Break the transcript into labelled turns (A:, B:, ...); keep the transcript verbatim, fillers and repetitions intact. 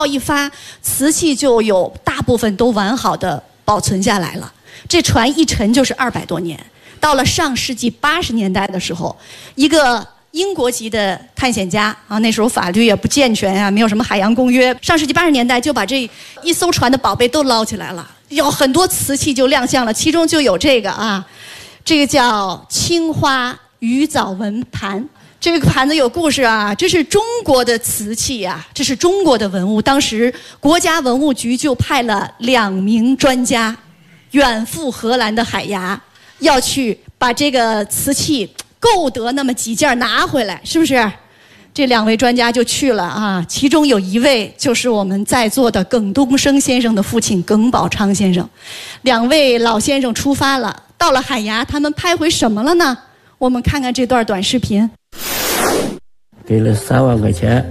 A: 一发，瓷器就有大部分都完好的保存下来了。这船一沉就是二百多年。到了上世纪八十年代的时候，一个英国籍的探险家啊，那时候法律也不健全啊，没有什么海洋公约。上世纪八十年代就把这一艘船的宝贝都捞起来了，有很多瓷器就亮相了，其中就有这个啊，这个叫青花鱼藻纹盘。这个盘子有故事啊，这是中国的瓷器啊，这是中国的文物。当时国家文物局就派了两名专家，远赴荷兰的海牙，要去把这个瓷器购得那么几件拿回来，是不是？这两位专家就去了啊，其中有一位就是我们在座的耿东升先生的父亲耿宝昌先生。两位老先生出发了，到了海牙，他们拍回什么了呢？我们看看这段短视频。
B: 给了三万块钱，